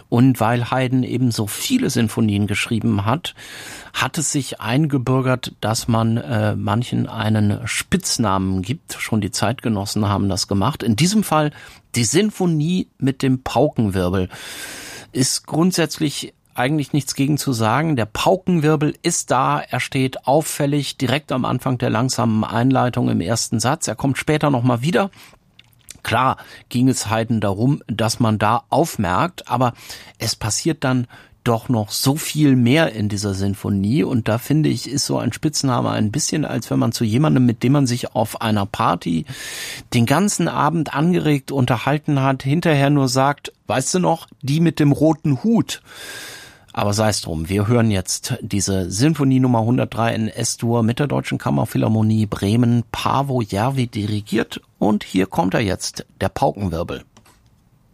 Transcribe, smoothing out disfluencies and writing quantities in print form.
Und weil Haydn eben so viele Sinfonien geschrieben hat, hat es sich eingebürgert, dass man manchen einen Spitznamen gibt. Schon die Zeitgenossen haben das gemacht. In diesem Fall die Sinfonie mit dem Paukenwirbel. Ist grundsätzlich eigentlich nichts gegen zu sagen. Der Paukenwirbel ist da, er steht auffällig direkt am Anfang der langsamen Einleitung im ersten Satz. Er kommt später nochmal wieder. Klar ging es Haydn darum, dass man da aufmerkt, aber es passiert dann doch noch so viel mehr in dieser Sinfonie und da finde ich, ist so ein Spitzname ein bisschen, als wenn man zu jemandem, mit dem man sich auf einer Party den ganzen Abend angeregt unterhalten hat, hinterher nur sagt, weißt du noch, die mit dem roten Hut. Aber sei es drum, wir hören jetzt diese Sinfonie Nummer 103 in S-Dur mit der Deutschen Kammerphilharmonie Bremen, Paavo Järvi dirigiert und hier kommt er jetzt, der Paukenwirbel.